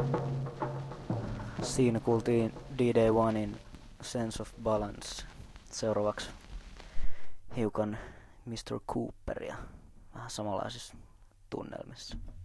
Siinä kuultiin D-Day Onein Sense of Balance. Seuraavaksi hiukan Mr. Cooperia vähän samanlaisissa tunnelmissa.